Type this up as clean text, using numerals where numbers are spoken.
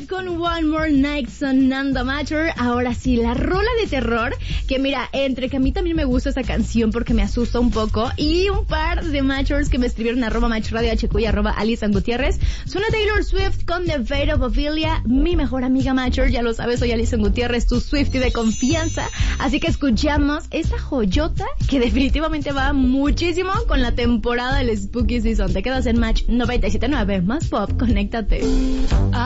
con One More Night sonando Mature. Ahora sí, la rola de terror, que mira, entre que a mí también me gusta esta canción porque me asusta un poco, y un par de Matures que me escribieron @MatchRadioHQ y @Alison Gutiérrez. Suena Taylor Swift con The Fate of Ophelia, mi mejor amiga Mature, ya lo sabes, soy Alison Gutiérrez, tu Swiftie de confianza, así que escuchamos esta joyota que definitivamente va muchísimo con la temporada del Spooky Season. Te quedas en Match 97.9, más pop, conéctate.